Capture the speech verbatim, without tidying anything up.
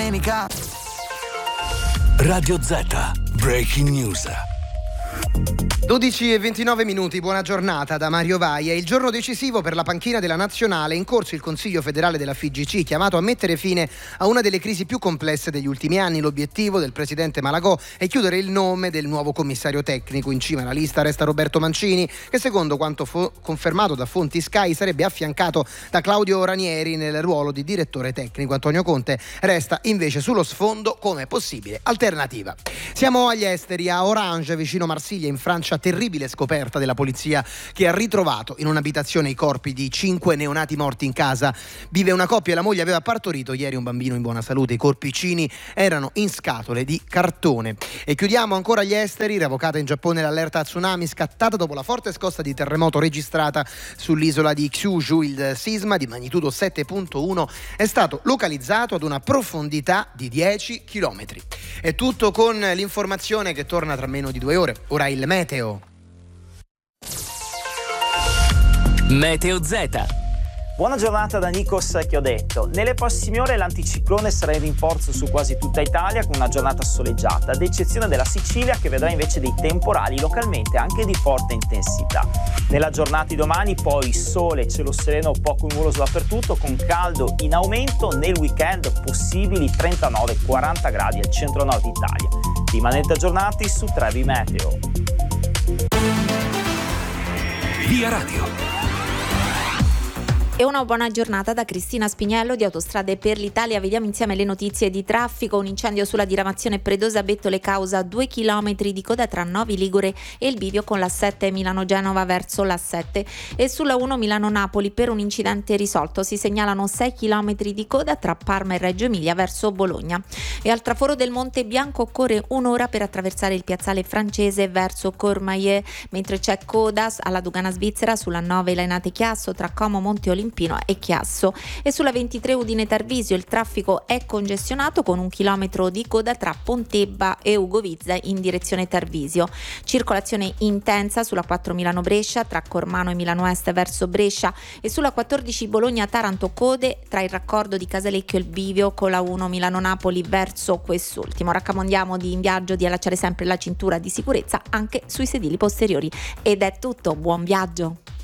domenica. Radio Z, Breaking News. dodici e ventinove minuti, buona giornata da Mario Vai. È il giorno decisivo per la panchina della Nazionale, in corso il Consiglio federale della F I G C, chiamato a mettere fine a una delle crisi più complesse degli ultimi anni. L'obiettivo del presidente Malagò è chiudere il nome del nuovo commissario tecnico. In cima alla lista resta Roberto Mancini, che secondo quanto fo- confermato da fonti Sky sarebbe affiancato da Claudio Ranieri nel ruolo di direttore tecnico. Antonio Conte resta invece sullo sfondo come possibile alternativa. Siamo agli esteri, a Orange, vicino Marsiglia, in Francia. Terribile scoperta della polizia, che ha ritrovato in un'abitazione i corpi di cinque neonati morti in casa. Vive una coppia e la moglie aveva partorito ieri un bambino in buona salute. I corpicini erano in scatole di cartone. E chiudiamo ancora agli esteri, revocata in Giappone l'allerta a tsunami scattata dopo la forte scossa di terremoto registrata sull'isola di Kyushu. Il sisma di magnitudo sette virgola uno è stato localizzato ad una profondità di dieci chilometri. È tutto con l'informazione che torna tra meno di due ore. Ora il meteo. Meteo Z. Buona giornata da Nikos Chiodetto. Nelle prossime ore l'anticiclone sarà in rinforzo su quasi tutta Italia con una giornata soleggiata, ad eccezione della Sicilia che vedrà invece dei temporali localmente anche di forte intensità. Nella giornata di domani poi sole, cielo sereno, poco nuvoloso dappertutto con caldo in aumento. Nel weekend possibili trentanove quaranta gradi al centro-nord Italia. Rimanete aggiornati su Trevi Meteo. Via Radio. E una buona giornata da Cristina Spiniello di Autostrade per l'Italia. Vediamo insieme le notizie di traffico. Un incendio sulla diramazione Predosa-Bettole causa due chilometri di coda tra Novi Ligure e il bivio con l'A sette Milano-Genova verso l'A sette. E sulla uno Milano-Napoli per un incidente risolto si segnalano sei chilometri di coda tra Parma e Reggio Emilia verso Bologna. E al traforo del Monte Bianco occorre un'ora per attraversare il piazzale francese verso Courmayeur, mentre c'è coda alla dogana svizzera sulla nove Lainate Chiasso tra Como Monte Olimpino e Chiasso. E sulla ventitré Udine Tarvisio il traffico è congestionato con un chilometro di coda tra Pontebba e Ugovizza in direzione Tarvisio. Circolazione intensa sulla quattro Milano Brescia tra Cormano e Milano Est verso Brescia, e sulla quattordici Bologna Taranto code tra il raccordo di Casalecchio e il bivio con la uno Milano Napoli verso quest'ultimo. Raccomandiamo di in viaggio di allacciare sempre la cintura di sicurezza anche sui sedili posteriori. Ed è tutto, buon viaggio.